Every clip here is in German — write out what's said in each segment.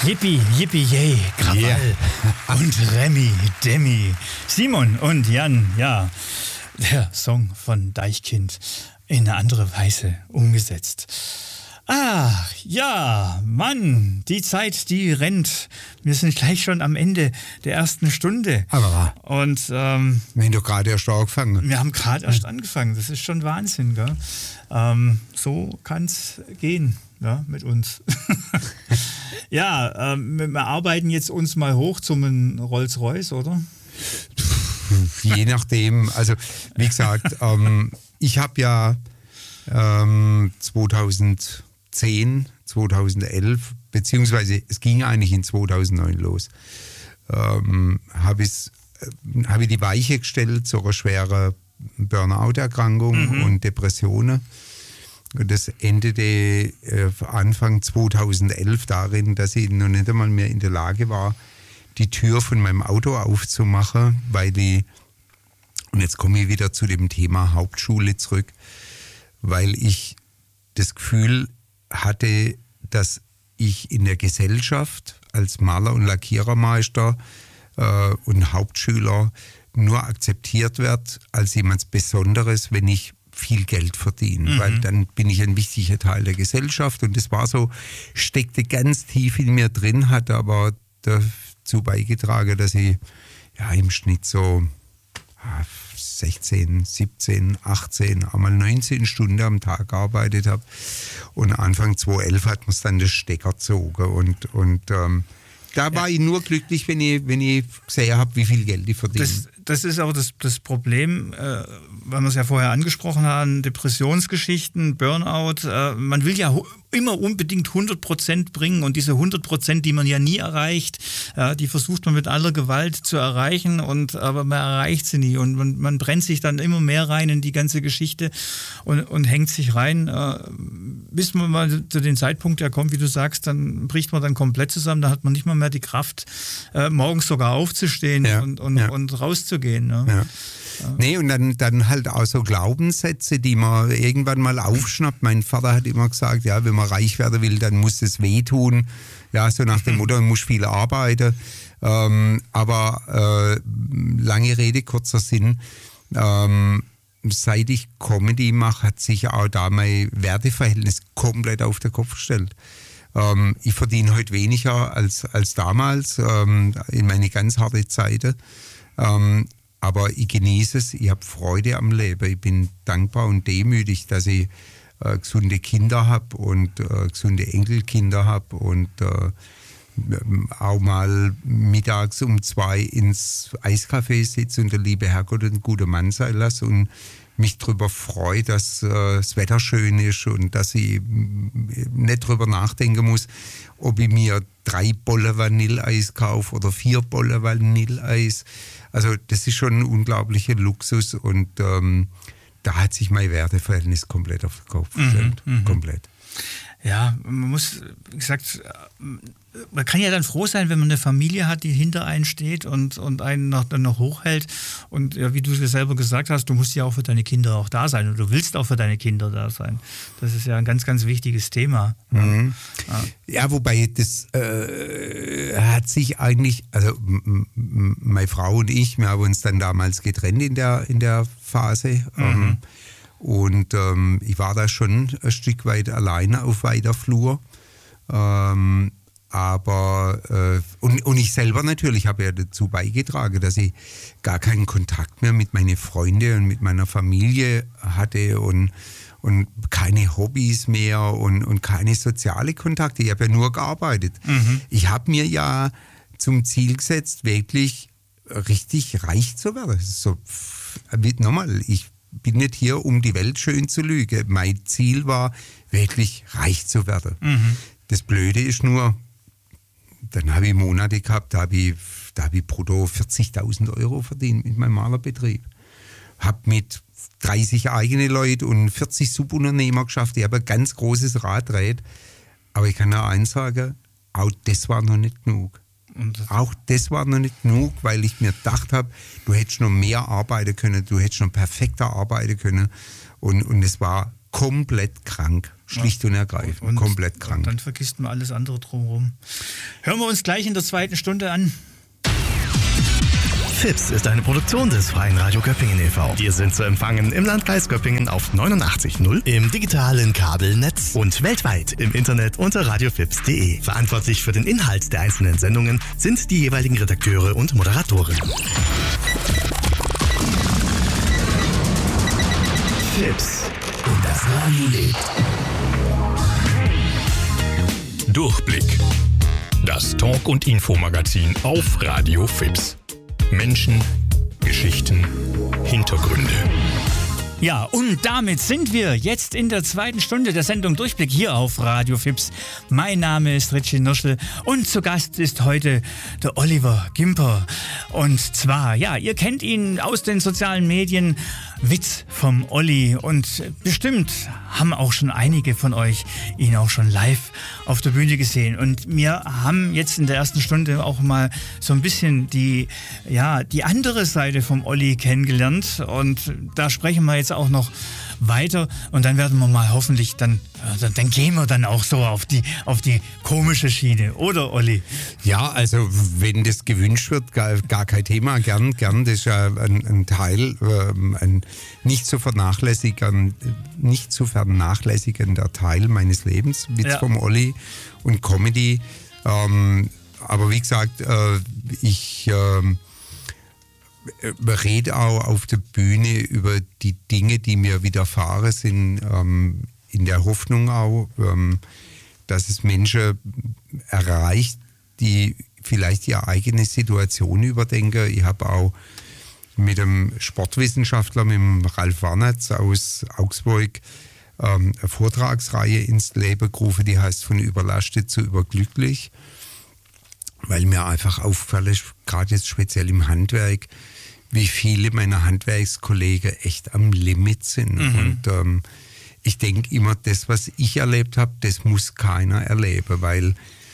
Yippie, yippie, yay, Krawall und Remi, Demi, Simon und Jan, ja, der Song von Deichkind in eine andere Weise umgesetzt. Ach, ja, Mann, die Zeit, die rennt. Wir sind gleich schon am Ende der ersten Stunde. Aber und wir haben doch gerade erst angefangen. Wir haben gerade erst angefangen, das ist schon Wahnsinn, gell? So kann es gehen, ja, mit uns. Ja, wir arbeiten jetzt uns mal hoch zum Rolls-Royce, oder? Je nachdem, also wie gesagt, ich habe ja 2010, 2011, beziehungsweise es ging eigentlich in 2009 los, habe ich die Weiche gestellt zu einer schweren Burnout-Erkrankung und Depressionen. Und das endete Anfang 2011 darin, dass ich noch nicht einmal mehr in der Lage war, die Tür von meinem Auto aufzumachen, weil und jetzt komme ich wieder zu dem Thema Hauptschule zurück, weil ich das Gefühl hatte, dass ich in der Gesellschaft als Maler- und Lackierermeister und Hauptschüler nur akzeptiert werde als jemand Besonderes, wenn ich viel Geld verdiene, weil dann bin ich ein wichtiger Teil der Gesellschaft und das war so, steckte ganz tief in mir drin, hat aber dazu beigetragen, dass ich ja im Schnitt so 16, 17, 18, einmal 19 Stunden am Tag gearbeitet habe. Und Anfang 2011 hat man dann das Stecker gezogen. Und da war ich nur glücklich, wenn ich gesehen habe, wie viel Geld ich verdiene. Das ist auch das Problem, weil wir es ja vorher angesprochen haben, Depressionsgeschichten, Burnout. Man will ja immer unbedingt 100% bringen und diese 100%, die man ja nie erreicht, die versucht man mit aller Gewalt zu erreichen, aber man erreicht sie nie und man brennt sich dann immer mehr rein in die ganze Geschichte und hängt sich rein, bis man mal zu dem Zeitpunkt ja kommt, wie du sagst, dann bricht man dann komplett zusammen, da hat man nicht mal mehr die Kraft, morgens sogar aufzustehen und rauszugehen. Ne? Ja. Nee, und dann halt auch so Glaubenssätze, die man irgendwann mal aufschnappt. Mein Vater hat immer gesagt, ja, wenn man reich werden will, dann muss es wehtun. Ja, so nach dem Motto, man muss viel arbeiten. Aber lange Rede, kurzer Sinn. Seit ich Comedy mache, hat sich auch da mein Werteverhältnis komplett auf den Kopf gestellt. Ich verdiene heute weniger als damals, in meine ganz harte Zeiten. Aber ich genieße es, ich habe Freude am Leben. Ich bin dankbar und demütig, dass ich gesunde Kinder habe und gesunde Enkelkinder habe und auch mal mittags um 2 ins Eiscafé sitze und der liebe Herrgott ein guter Mann sein lasse und mich darüber freue, dass das Wetter schön ist und dass ich nicht darüber nachdenken muss, ob ich mir 3 Bollen Vanilleeis kaufe oder 4 Bollen Vanilleeis. Also das ist schon ein unglaublicher Luxus und da hat sich mein Werteverhältnis komplett auf den Kopf gestellt. Komplett. Ja, man muss, wie gesagt, man kann ja dann froh sein, wenn man eine Familie hat, die hinter einen steht und einen dann noch hochhält. Und ja, wie du es selber gesagt hast, du musst ja auch für deine Kinder auch da sein und du willst auch für deine Kinder da sein. Das ist ja ein ganz, ganz wichtiges Thema. Mhm. Ja, wobei das hat sich eigentlich, also meine Frau und ich, wir haben uns dann damals getrennt in der Phase. Und ich war da schon ein Stück weit alleine auf weiter Flur. Aber ich selber natürlich habe ja dazu beigetragen, dass ich gar keinen Kontakt mehr mit meinen Freunden und mit meiner Familie hatte und keine Hobbys mehr und keine soziale Kontakte. Ich habe ja nur gearbeitet. Ich habe mir ja zum Ziel gesetzt, wirklich richtig reich zu werden. So, nochmal, ich bin nicht hier, um die Welt schön zu lügen. Mein Ziel war, wirklich reich zu werden. Das Blöde ist nur, dann habe ich Monate gehabt, da habe ich brutto 40.000 € verdient mit meinem Malerbetrieb. Habe mit 30 eigene Leute und 40 Subunternehmer geschafft. Ich habe ein ganz großes Rad gedreht. Aber ich kann nur eins sagen, auch das war noch nicht genug. Auch das war noch nicht genug, weil ich mir gedacht habe, du hättest noch mehr arbeiten können, du hättest noch perfekter arbeiten können. Und es war komplett krank. Schlicht und ergreifend. Komplett krank. Und dann vergisst man alles andere drumherum. Hören wir uns gleich in der zweiten Stunde an. FIPS ist eine Produktion des Freien Radio Göppingen e.V. Wir sind zu empfangen im Landkreis Göppingen auf 89.0, im digitalen Kabelnetz und weltweit im Internet unter radiofips.de. Verantwortlich für den Inhalt der einzelnen Sendungen sind die jeweiligen Redakteure und Moderatoren. FIPS. Und das Radio lebt. Durchblick. Das Talk- und Infomagazin auf Radio FIPS. Menschen, Geschichten, Hintergründe. Ja, und damit sind wir jetzt in der zweiten Stunde der Sendung Durchblick hier auf Radio FIPS. Mein Name ist Ritchie Nürschel und zu Gast ist heute der Oliver Gimper. Und zwar, ja, ihr kennt ihn aus den sozialen Medien, Witz vom Olli. Und bestimmt haben auch schon einige von euch ihn auch schon live auf der Bühne gesehen. Und wir haben jetzt in der ersten Stunde auch mal so ein bisschen die andere Seite vom Olli kennengelernt. Und da sprechen wir jetzt auch noch weiter und dann werden wir mal hoffentlich dann gehen wir dann auch so auf die komische Schiene, oder Olli? Ja, also wenn das gewünscht wird, gar kein Thema, gern, das ist ja ein Teil, ein nicht zu vernachlässigender Teil meines Lebens, Witz vom Olli und Comedy. Aber wie gesagt, ich rede auch auf der Bühne über die Dinge, die mir widerfahren sind, in der Hoffnung auch, dass es Menschen erreicht, die vielleicht ihre eigene Situation überdenken. Ich habe auch mit einem Sportwissenschaftler, mit dem Ralf Warnatz aus Augsburg, eine Vortragsreihe ins Leben gerufen, die heißt von überlastet zu überglücklich, weil mir einfach auffällt, gerade jetzt speziell im Handwerk, wie viele meiner Handwerkskollegen echt am Limit sind. Und ich denke immer, das, was ich erlebt habe, das muss keiner erleben, weil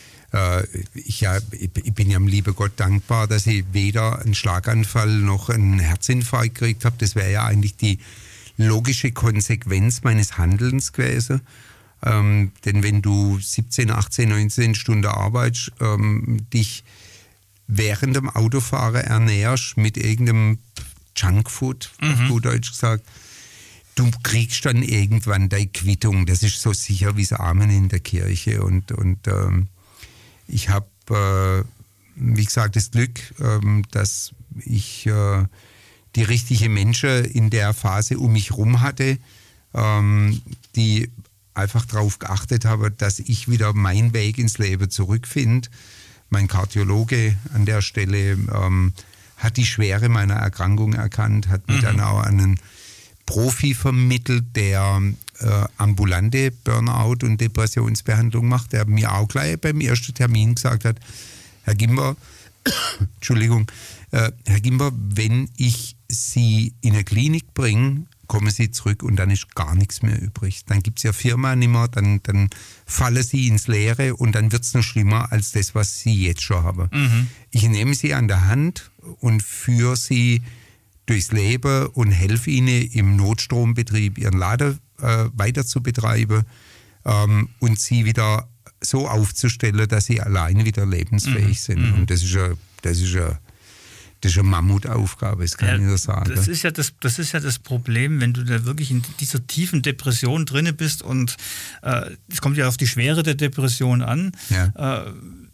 ich bin ja dem lieben Gott dankbar, dass ich weder einen Schlaganfall noch einen Herzinfarkt gekriegt habe. Das wäre ja eigentlich die logische Konsequenz meines Handelns gewesen. Denn wenn du 17, 18, 19 Stunden arbeitest, dich während dem Autofahren ernährst mit irgendeinem Junkfood, auf gut Deutsch gesagt, du kriegst dann irgendwann deine Quittung. Das ist so sicher wie das Amen in der Kirche. Und ich habe, wie gesagt, das Glück, dass ich die richtigen Menschen in der Phase um mich herum hatte, die einfach darauf geachtet haben, dass ich wieder meinen Weg ins Leben zurückfinde. Mein Kardiologe an der Stelle hat die Schwere meiner Erkrankung erkannt, hat mir dann auch einen Profi vermittelt, der ambulante Burnout- und Depressionsbehandlung macht, der mir auch gleich beim ersten Termin gesagt hat, Herr Gimper, Entschuldigung, Herr Gimper, wenn ich Sie in eine Klinik bringe, kommen Sie zurück und dann ist gar nichts mehr übrig. Dann gibt es ja Firma nicht mehr, dann fallen Sie ins Leere und dann wird es noch schlimmer als das, was Sie jetzt schon haben. Ich nehme Sie an der Hand und führe Sie durchs Leben und helfe Ihnen im Notstrombetrieb Ihren Laden weiter zu betreiben und Sie wieder so aufzustellen, dass Sie alleine wieder lebensfähig sind. Und das ist eine Mammutaufgabe, das kann ich nur sagen. Das ist ja das Problem, wenn du da wirklich in dieser tiefen Depression drin bist und es kommt ja auf die Schwere der Depression an. Ja.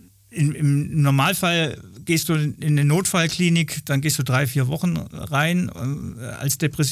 Im Normalfall gehst du in eine Notfallklinik, dann gehst du 3-4 Wochen rein als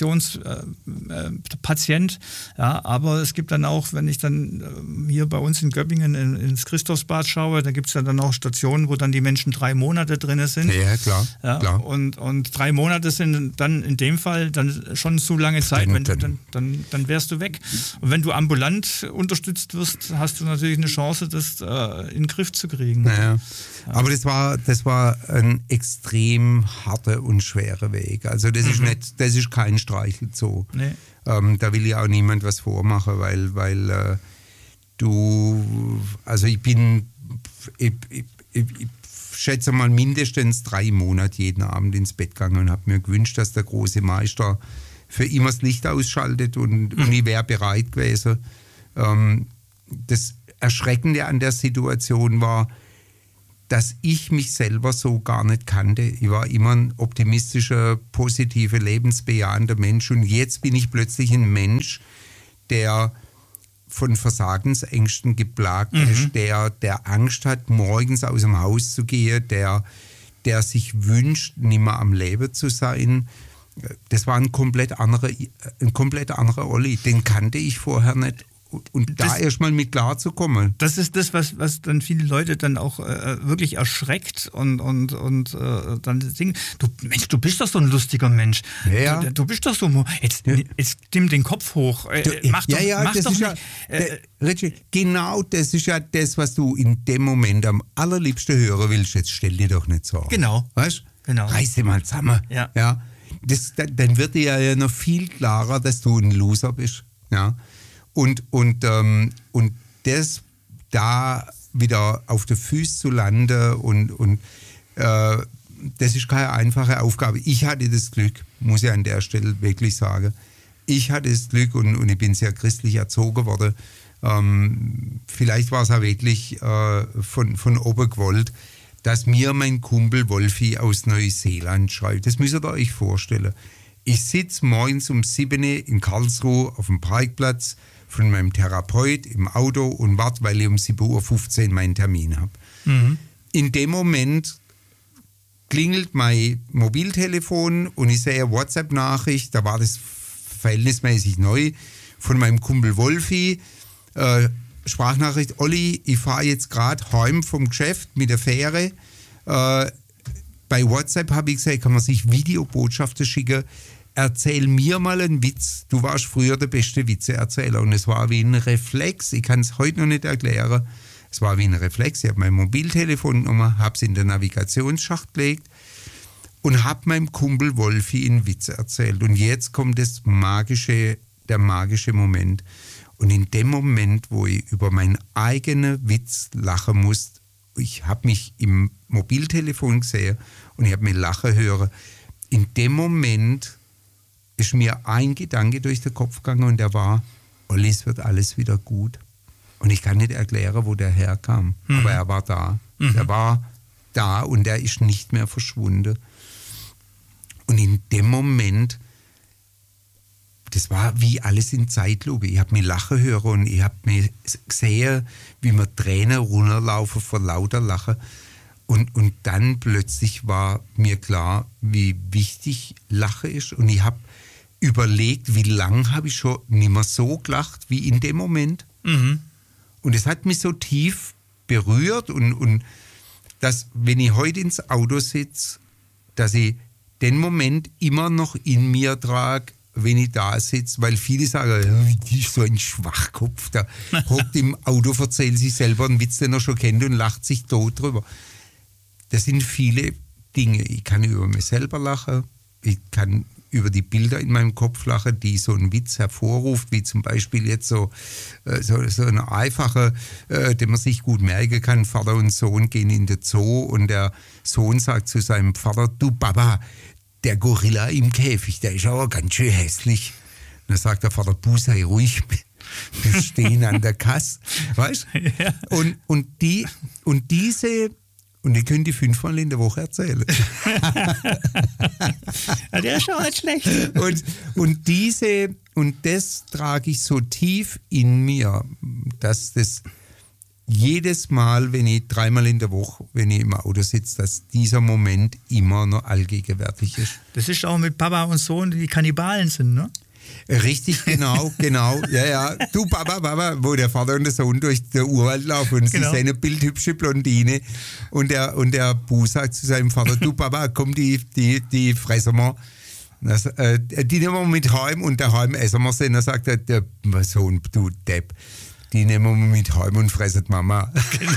Depressionspatient. Ja, aber es gibt dann auch, wenn ich dann hier bei uns in Göppingen ins Christophsbad schaue, da gibt es ja dann auch Stationen, wo dann die Menschen 3 Monate drin sind. Ja, klar. Ja, klar. Und 3 Monate sind dann in dem Fall dann schon zu lange Zeit, dann wärst du weg. Und wenn du ambulant unterstützt wirst, hast du natürlich eine Chance, das in den Griff zu kriegen. Naja. Aber das war ein extrem harter und schwerer Weg. Also das ist kein Streichelzoo. Nee. Da will ja auch niemand was vormachen, weil ich schätze mal mindestens 3 Monate jeden Abend ins Bett gegangen und habe mir gewünscht, dass der große Meister für immer das Licht ausschaltet und ich wäre bereit gewesen. Das Erschreckende an der Situation war, dass ich mich selber so gar nicht kannte. Ich war immer ein optimistischer, positiver, lebensbejahender Mensch und jetzt bin ich plötzlich ein Mensch, der von Versagensängsten geplagt ist, der Angst hat, morgens aus dem Haus zu gehen, der sich wünscht, nicht mehr am Leben zu sein. Das war ein komplett anderer Olli. Den kannte ich vorher nicht. Und da erstmal mit klarzukommen. Das ist das, was dann viele Leute dann auch wirklich erschreckt und dann denken, du bist doch so ein lustiger Mensch. Ja. Du bist doch so, jetzt nimm den Kopf hoch. Mach doch nicht. Richie, genau das ist ja das, was du in dem Moment am allerliebsten hören willst. Jetzt stell dir doch nicht so. Genau. Weißt? Genau. Reiß dich mal zusammen. Ja. Dann wird dir ja noch viel klarer, dass du ein Loser bist. Ja. Und das da wieder auf den Füßen zu landen und das ist keine einfache Aufgabe. Ich hatte das Glück, muss ich an der Stelle wirklich sagen. Ich hatte das Glück und ich bin sehr christlich erzogen worden. Vielleicht war es auch wirklich von oben gewollt, dass mir mein Kumpel Wolfi aus Neuseeland schreibt. Das müsst ihr euch vorstellen. Ich sitze morgens um 7 Uhr in Karlsruhe auf dem Parkplatz von meinem Therapeut im Auto und warte, weil ich um 7.15 Uhr meinen Termin habe. In dem Moment klingelt mein Mobiltelefon und ich sehe eine WhatsApp-Nachricht, da war das verhältnismäßig neu, von meinem Kumpel Wolfi. Sprachnachricht: Olli, ich fahre jetzt gerade heim vom Geschäft mit der Fähre. Bei WhatsApp habe ich gesagt, kann man sich Videobotschaften schicken. Erzähl mir mal einen Witz. Du warst früher der beste Witzeerzähler. Und es war wie ein Reflex. Ich kann es heute noch nicht erklären. Es war wie ein Reflex. Ich habe mein Mobiltelefon genommen, habe es in den Navigationsschacht gelegt und habe meinem Kumpel Wolfi einen Witz erzählt. Und jetzt kommt der magische Moment. Und in dem Moment, wo ich über meinen eigenen Witz lachen musste, ich habe mich im Mobiltelefon gesehen und ich habe mich lachen hören. In dem Moment ist mir ein Gedanke durch den Kopf gegangen und der war: Olli, es wird alles wieder gut. Und ich kann nicht erklären, wo der herkam. Aber er war da. Er war da und er ist nicht mehr verschwunden. Und in dem Moment, das war wie alles in Zeitlupe. Ich habe mich lachen hören und ich habe mich gesehen, wie mir Tränen runterlaufen vor lauter Lachen. Und dann plötzlich war mir klar, wie wichtig Lachen ist. Und ich habe überlegt, wie lange habe ich schon nicht mehr so gelacht wie in dem Moment. Und es hat mich so tief berührt und dass, wenn ich heute ins Auto sitze, dass ich den Moment immer noch in mir trage, wenn ich da sitze, weil viele sagen, die ist so ein Schwachkopf, der hockt im Auto, erzählt sich selber einen Witz, den er schon kennt und lacht sich tot drüber. Das sind viele Dinge. Ich kann über mich selber lachen, ich kann über die Bilder in meinem Kopf lachen, die so einen Witz hervorruft, wie zum Beispiel jetzt so eine einfache, den man sich gut merken kann. Vater und Sohn gehen in den Zoo und der Sohn sagt zu seinem Vater: Du Papa, der Gorilla im Käfig, der ist aber ganz schön hässlich. Und dann sagt der Vater: Bu, sei ruhig, wir stehen an der Kasse. Weißt? Ja. Und diese... Und die können die 5-mal in der Woche erzählen. Ja, der ist auch nicht schlecht. Und das trage ich so tief in mir, dass das jedes Mal, wenn ich 3-mal in der Woche, wenn ich im Auto sitze, dass dieser Moment immer noch allgegenwärtig ist. Das ist auch mit Papa und Sohn, die Kannibalen sind, ne? Richtig, genau. Ja. Du Papa, wo der Vater und der Sohn durch den Urwald laufen und sie sehen eine bildhübsche Blondine und der Bu sagt zu seinem Vater: Du Papa, komm, die fressen wir. Die nehmen wir mit heim und daheim essen wir sie. Dann sagt der Sohn: Du Depp, die nehmen wir mit heim und fressen Mama.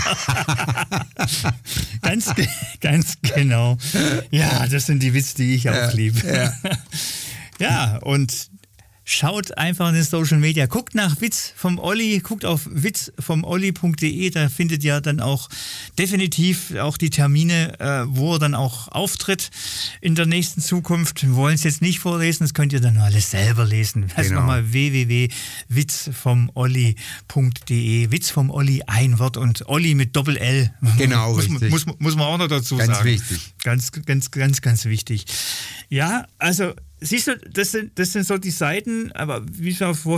Genau. Ganz genau. Ja, das sind die Witze, die ich auch liebe. Ja. Ja, und Schaut einfach in den Social Media, guckt nach Witz vom Olli, guckt auf witzvomolli.de, da findet ihr dann auch definitiv auch die Termine, wo er dann auch auftritt in der nächsten Zukunft. Wir wollen es jetzt nicht vorlesen, das könnt ihr dann alles selber lesen. Also nochmal www.witzvomolli.de, Witz vom Olli, ein Wort und Olli mit Doppel-L. Genau, muss man auch noch dazu sagen. Ganz wichtig. Ganz wichtig. Ja, also siehst du, das sind so die Seiten, aber wie wir vorher